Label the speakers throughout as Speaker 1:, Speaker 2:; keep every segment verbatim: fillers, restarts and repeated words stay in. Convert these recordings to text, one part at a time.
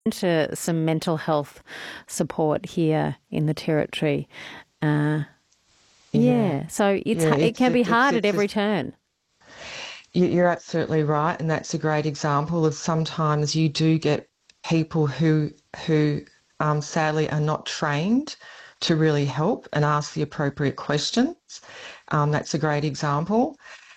Speaker 1: to some mental health support here in the Territory. Uh, yeah. yeah, so it's,
Speaker 2: Yeah,
Speaker 1: it
Speaker 2: it's
Speaker 1: can be
Speaker 2: it's
Speaker 1: hard at
Speaker 2: it's
Speaker 1: every
Speaker 2: a,
Speaker 1: turn.
Speaker 2: you- you're absolutely right, and that's a great example of sometimes you do get people who who um, sadly are not trained to really help and ask the appropriate questions. Um, that's a great example,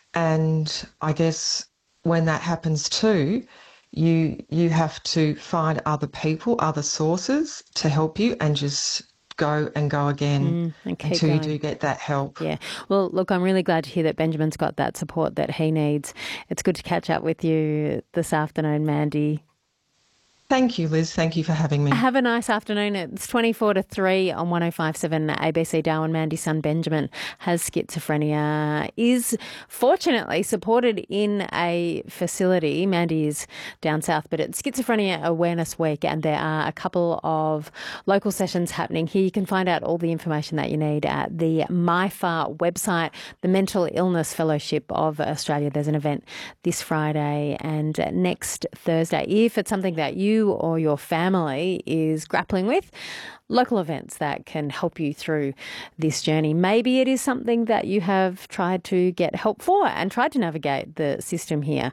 Speaker 2: and I guess when that happens too, you you have to find other people, other sources to help you, and just go and go again
Speaker 1: Mm, and keep
Speaker 2: until you
Speaker 1: going.
Speaker 2: do get that help.
Speaker 1: Yeah. Well, look, I'm really glad to hear that Benjamin's got that support that he needs. It's good to catch up with you this afternoon, Mandy.
Speaker 2: Thank you, Liz. Thank you for having me.
Speaker 1: Have a nice afternoon. It's twenty-four to three on one oh five point seven A B C Darwin. Mandy's son Benjamin has schizophrenia, is fortunately supported in a facility. Mandy is down south, but it's Schizophrenia Awareness Week, and there are a couple of local sessions happening here. You can find out all the information that you need at the MyFAR website, the Mental Illness Fellowship of Australia. There's an event this Friday and next Thursday. If it's something that you or your family is grappling with, local events that can help you through this journey. Maybe it is something that you have tried to get help for and tried to navigate the system here.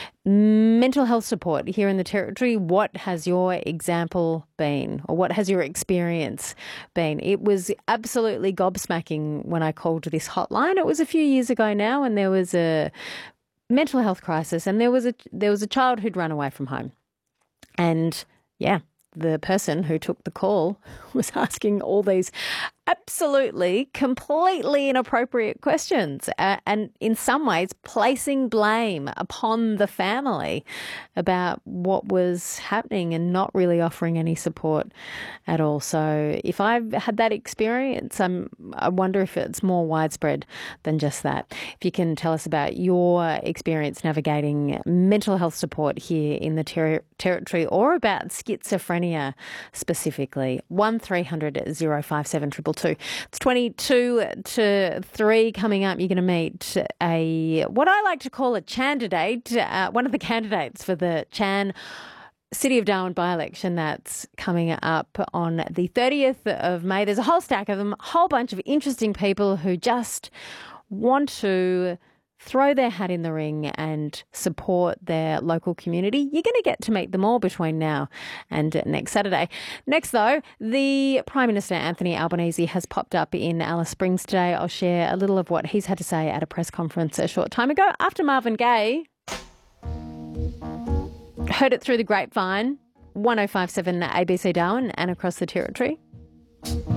Speaker 1: Mental health support here in the Territory, what has your example been, or what has your experience been? It was absolutely gobsmacking when I called this hotline. It was a few years ago now, and there was a mental health crisis, and there was a there was a child who'd run away from home. And yeah, the person who took the call was asking all these absolutely, completely inappropriate questions, uh, and in some ways placing blame upon the family about what was happening and not really offering any support at all. So if I've had that experience, I'm, I wonder if it's more widespread than just that. If you can tell us about your experience navigating mental health support here in the ter- Territory, or about schizophrenia specifically, one three hundred oh five seven two two two. It's twenty-two to three coming up. You're going to meet a, what I like to call a candidate, uh, one of the candidates for the Chan City of Darwin by-election that's coming up on the thirtieth of May. There's a whole stack of them, a whole bunch of interesting people who just want to throw their hat in the ring and support their local community. You're going to get to meet them all between now and next Saturday. Next, though, the Prime Minister, Anthony Albanese, has popped up in Alice Springs today. I'll share a little of what he's had to say at a press conference a short time ago after Marvin Gaye heard it through the grapevine, one oh five point seven A B C Darwin and across the Territory.